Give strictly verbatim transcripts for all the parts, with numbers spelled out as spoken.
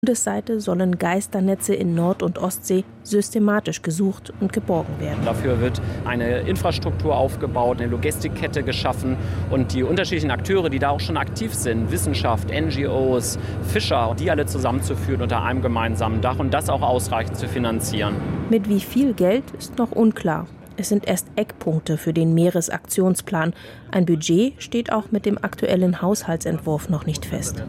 Bundesseite sollen Geisternetze in Nord- und Ostsee systematisch gesucht und geborgen werden. Dafür wird eine Infrastruktur aufgebaut, eine Logistikkette geschaffen und die unterschiedlichen Akteure, die da auch schon aktiv sind, Wissenschaft, N G Os, Fischer, die alle zusammenzuführen unter einem gemeinsamen Dach und das auch ausreichend zu finanzieren. Mit wie viel Geld ist noch unklar. Es sind erst Eckpunkte für den Meeresaktionsplan. Ein Budget steht auch mit dem aktuellen Haushaltsentwurf noch nicht fest.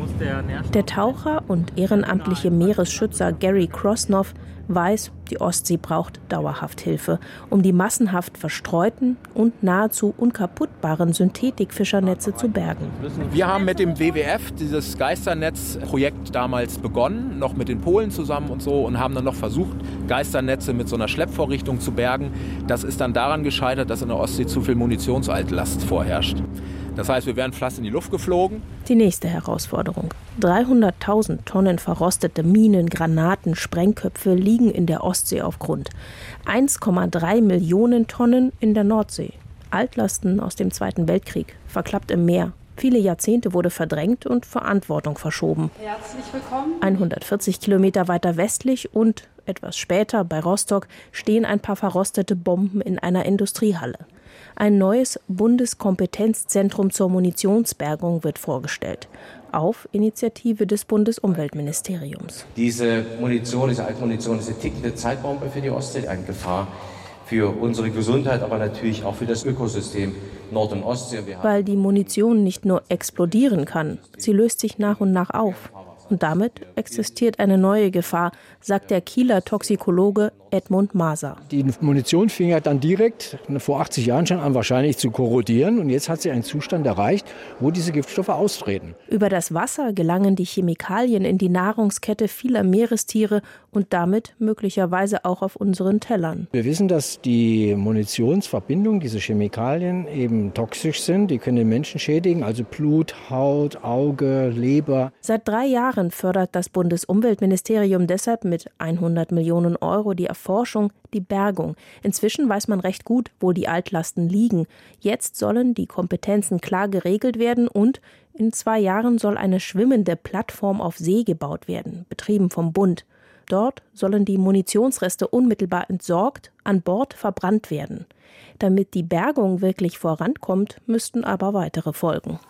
Der Taucher und ehrenamtliche Meeresschützer Gary Krosnoff weiß, die Ostsee braucht dauerhaft Hilfe, um die massenhaft verstreuten und nahezu unkaputtbaren Synthetikfischernetze zu bergen. Wir haben mit dem W W F dieses Geisternetz-Projekt damals begonnen, noch mit den Polen zusammen und so, und haben dann noch versucht, Geisternetze mit so einer Schleppvorrichtung zu bergen. Das ist dann daran gescheitert, dass in der Ostsee zu viel Munitionsaltlast vorherrscht. Das heißt, wir werden fast in die Luft geflogen. Die nächste Herausforderung. dreihunderttausend Tonnen verrostete Minen, Granaten, Sprengköpfe liegen in der Ostsee auf Grund. eins Komma drei Millionen Tonnen in der Nordsee. Altlasten aus dem Zweiten Weltkrieg, verklappt im Meer. Viele Jahrzehnte wurde verdrängt und Verantwortung verschoben. Herzlich willkommen. hundertvierzig Kilometer weiter westlich und etwas später bei Rostock stehen ein paar verrostete Bomben in einer Industriehalle. Ein neues Bundeskompetenzzentrum zur Munitionsbergung wird vorgestellt, auf Initiative des Bundesumweltministeriums. Diese Munition, diese Altmunition, ist eine tickende Zeitbombe für die Ostsee, eine Gefahr für unsere Gesundheit, aber natürlich auch für das Ökosystem Nord- und Ostsee. Weil die Munition nicht nur explodieren kann, sie löst sich nach und nach auf. Und damit existiert eine neue Gefahr, sagt der Kieler Toxikologe Edmund Maser. Die Munition fing ja dann direkt vor achtzig Jahren schon an, wahrscheinlich zu korrodieren. Und jetzt hat sie einen Zustand erreicht, wo diese Giftstoffe austreten. Über das Wasser gelangen die Chemikalien in die Nahrungskette vieler Meerestiere und damit möglicherweise auch auf unseren Tellern. Wir wissen, dass die Munitionsverbindungen, diese Chemikalien, eben toxisch sind. Die können den Menschen schädigen, also Blut, Haut, Auge, Leber. Seit drei Jahren fördert das Bundesumweltministerium deshalb mit hundert Millionen Euro die Erforschung, die Bergung. Inzwischen weiß man recht gut, wo die Altlasten liegen. Jetzt sollen die Kompetenzen klar geregelt werden und in zwei Jahren soll eine schwimmende Plattform auf See gebaut werden, betrieben vom Bund. Dort sollen die Munitionsreste unmittelbar entsorgt, an Bord verbrannt werden. Damit die Bergung wirklich vorankommt, müssten aber weitere folgen.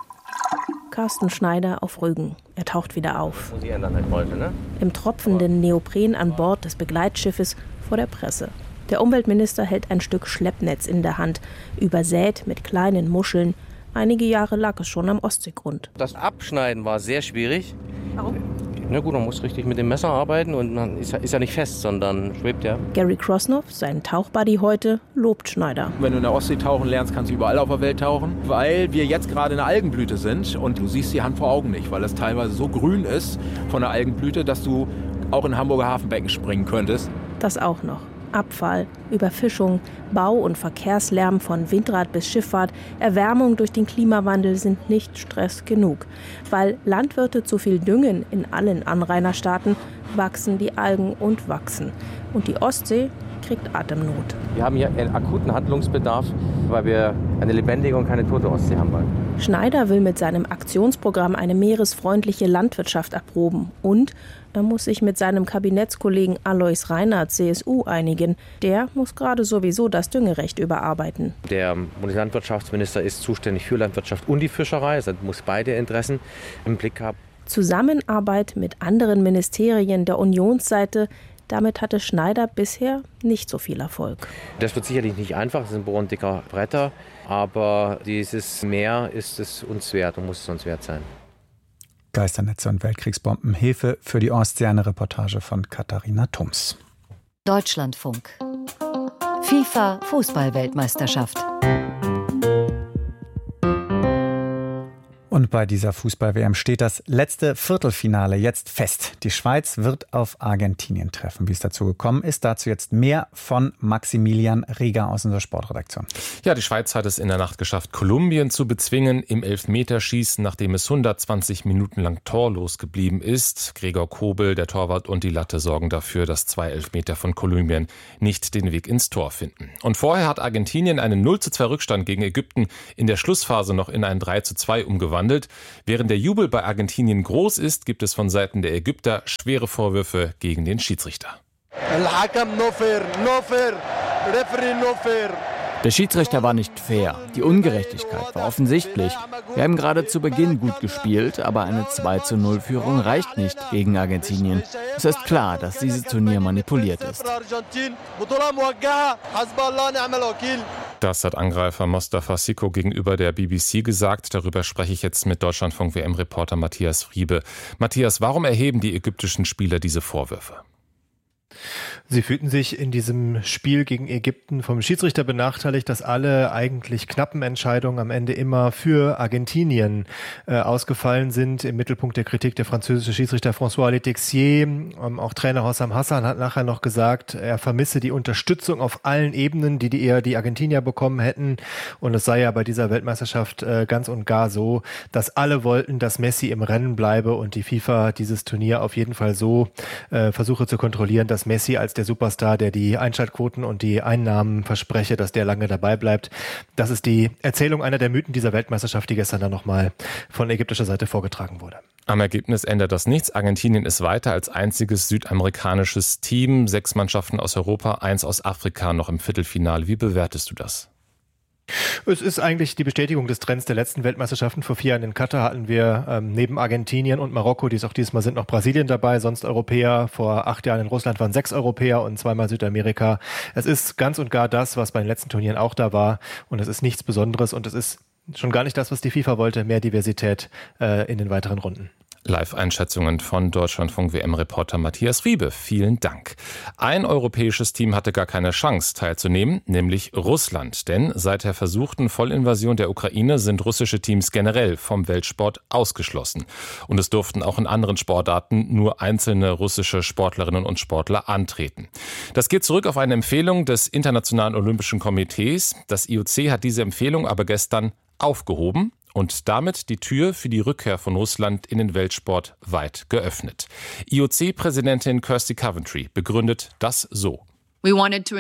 Carsten Schneider auf Rügen. Er taucht wieder auf. Im tropfenden Neopren an Bord des Begleitschiffes vor der Presse. Der Umweltminister hält ein Stück Schleppnetz in der Hand, übersät mit kleinen Muscheln. Einige Jahre lag es schon am Ostseegrund. Das Abschneiden war sehr schwierig. Warum? Na gut, man muss richtig mit dem Messer arbeiten und man ist, ist ja nicht fest, sondern schwebt ja. Gary Krosnoff, sein Tauchbuddy heute, lobt Schneider. Wenn du in der Ostsee tauchen lernst, kannst du überall auf der Welt tauchen, weil wir jetzt gerade in der Algenblüte sind und du siehst die Hand vor Augen nicht, weil es teilweise so grün ist von der Algenblüte, dass du auch in Hamburger Hafenbecken springen könntest. Das auch noch. Abfall, Überfischung, Bau- und Verkehrslärm von Windrad bis Schifffahrt, Erwärmung durch den Klimawandel sind nicht Stress genug. Weil Landwirte zu viel düngen in allen Anrainerstaaten, wachsen die Algen und wachsen. Und die Ostsee kriegt Atemnot. Wir haben hier einen akuten Handlungsbedarf, weil wir eine lebendige und keine tote Ostsee haben wollen. Schneider will mit seinem Aktionsprogramm eine meeresfreundliche Landwirtschaft erproben. Und er muss sich mit seinem Kabinettskollegen Alois Reinert, C S U, einigen. Der muss gerade sowieso das Düngerecht überarbeiten. Der Bundeslandwirtschaftsminister ist zuständig für Landwirtschaft und die Fischerei. Also muss beide Interessen im Blick haben. Zusammenarbeit mit anderen Ministerien der Unionsseite, damit hatte Schneider bisher nicht so viel Erfolg. Das wird sicherlich nicht einfach, das sind Bohren dicker Bretter, aber dieses Meer ist es uns wert und muss es uns wert sein. Geisternetze und Weltkriegsbomben, Hilfe für die Ostsee, eine Reportage von Katharina Tums. Deutschlandfunk. FIFA Fußball-Weltmeisterschaft. Und bei dieser Fußball-W M steht das letzte Viertelfinale jetzt fest. Die Schweiz wird auf Argentinien treffen. Wie es dazu gekommen ist, dazu jetzt mehr von Maximilian Rieger aus unserer Sportredaktion. Ja, die Schweiz hat es in der Nacht geschafft, Kolumbien zu bezwingen im Elfmeterschießen, nachdem es hundertzwanzig Minuten lang torlos geblieben ist. Gregor Kobel, der Torwart, und die Latte sorgen dafür, dass zwei Elfmeter von Kolumbien nicht den Weg ins Tor finden. Und vorher hat Argentinien einen null zu zwei Rückstand gegen Ägypten in der Schlussphase noch in ein drei zu zwei umgewandelt. gehandelt. Während der Jubel bei Argentinien groß ist, gibt es von Seiten der Ägypter schwere Vorwürfe gegen den Schiedsrichter. Der Schiedsrichter war nicht fair. Die Ungerechtigkeit war offensichtlich. Wir haben gerade zu Beginn gut gespielt, aber eine zwei zu null Führung reicht nicht gegen Argentinien. Es ist klar, dass dieses Turnier manipuliert ist. Das hat Angreifer Mostafa Siko gegenüber der B B C gesagt. Darüber spreche ich jetzt mit Deutschlandfunk-W M-Reporter Matthias Friebe. Matthias, warum erheben die ägyptischen Spieler diese Vorwürfe? Sie fühlten sich in diesem Spiel gegen Ägypten vom Schiedsrichter benachteiligt, dass alle eigentlich knappen Entscheidungen am Ende immer für Argentinien äh, ausgefallen sind. Im Mittelpunkt der Kritik der französische Schiedsrichter François Letexier. Ähm, auch Trainer Hossam Hassan hat nachher noch gesagt, er vermisse die Unterstützung auf allen Ebenen, die die eher die Argentinier bekommen hätten. Und es sei ja bei dieser Weltmeisterschaft äh, ganz und gar so, dass alle wollten, dass Messi im Rennen bleibe und die FIFA dieses Turnier auf jeden Fall so äh, versuche zu kontrollieren, dass Messi als der Superstar, der die Einschaltquoten und die Einnahmen verspreche, dass der lange dabei bleibt. Das ist die Erzählung einer der Mythen dieser Weltmeisterschaft, die gestern dann nochmal von ägyptischer Seite vorgetragen wurde. Am Ergebnis ändert das nichts. Argentinien ist weiter als einziges südamerikanisches Team. Sechs Mannschaften aus Europa, eins aus Afrika noch im Viertelfinale. Wie bewertest du das? Es ist eigentlich die Bestätigung des Trends der letzten Weltmeisterschaften. Vor vier Jahren in Katar hatten wir ähm, neben Argentinien und Marokko, die es auch diesmal sind, noch Brasilien dabei, sonst Europäer. Vor acht Jahren in Russland waren sechs Europäer und zweimal Südamerika. Es ist ganz und gar das, was bei den letzten Turnieren auch da war. Und es ist nichts Besonderes und es ist schon gar nicht das, was die FIFA wollte, mehr Diversität äh, in den weiteren Runden. Live-Einschätzungen von Deutschlandfunk-W M-Reporter Matthias Friebe. Vielen Dank. Ein europäisches Team hatte gar keine Chance teilzunehmen, nämlich Russland. Denn seit der versuchten Vollinvasion der Ukraine sind russische Teams generell vom Weltsport ausgeschlossen. Und es durften auch in anderen Sportarten nur einzelne russische Sportlerinnen und Sportler antreten. Das geht zurück auf eine Empfehlung des Internationalen Olympischen Komitees. Das I O C hat diese Empfehlung aber gestern aufgehoben und damit die Tür für die Rückkehr von Russland in den Weltsport weit geöffnet. I O C-Präsidentin Kirsty Coventry begründet das so. Wir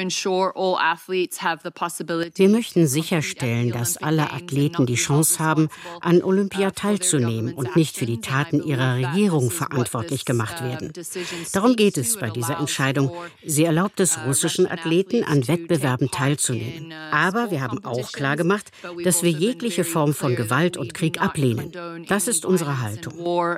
möchten sicherstellen, dass alle Athleten die Chance haben, an Olympia teilzunehmen und nicht für die Taten ihrer Regierung verantwortlich gemacht werden. Darum geht es bei dieser Entscheidung. Sie erlaubt es russischen Athleten, an Wettbewerben teilzunehmen. Aber wir haben auch klargemacht, dass wir jegliche Form von Gewalt und Krieg ablehnen. Das ist unsere Haltung.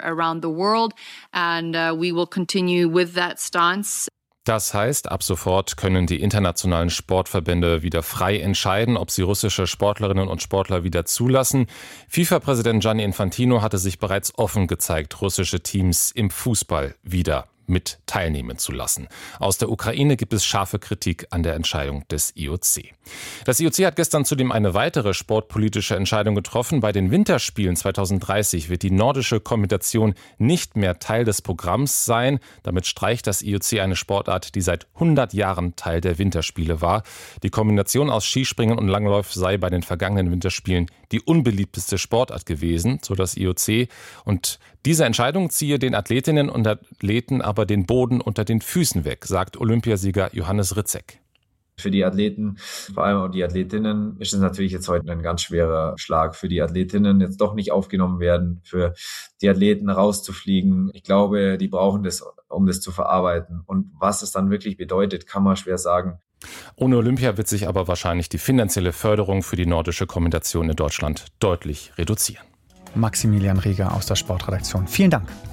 Das heißt, ab sofort können die internationalen Sportverbände wieder frei entscheiden, ob sie russische Sportlerinnen und Sportler wieder zulassen. FIFA-Präsident Gianni Infantino hatte sich bereits offen gezeigt, russische Teams im Fußball wieder mit teilnehmen zu lassen. Aus der Ukraine gibt es scharfe Kritik an der Entscheidung des I O C. Das I O C hat gestern zudem eine weitere sportpolitische Entscheidung getroffen. Bei den Winterspielen zwanzig dreißig wird die nordische Kombination nicht mehr Teil des Programms sein. Damit streicht das I O C eine Sportart, die seit hundert Jahren Teil der Winterspiele war. Die Kombination aus Skispringen und Langlauf sei bei den vergangenen Winterspielen die unbeliebteste Sportart gewesen, so das I O C. Und diese Entscheidung ziehe den Athletinnen und Athleten aber den Boden unter den Füßen weg, sagt Olympiasieger Johannes Ritzek. Für die Athleten, vor allem auch die Athletinnen, ist es natürlich jetzt heute ein ganz schwerer Schlag für die Athletinnen, jetzt doch nicht aufgenommen werden, für die Athleten rauszufliegen. Ich glaube, die brauchen das, um das zu verarbeiten. Und was es dann wirklich bedeutet, kann man schwer sagen. Ohne Olympia wird sich aber wahrscheinlich die finanzielle Förderung für die nordische Kombination in Deutschland deutlich reduzieren. Maximilian Rieger aus der Sportredaktion. Vielen Dank.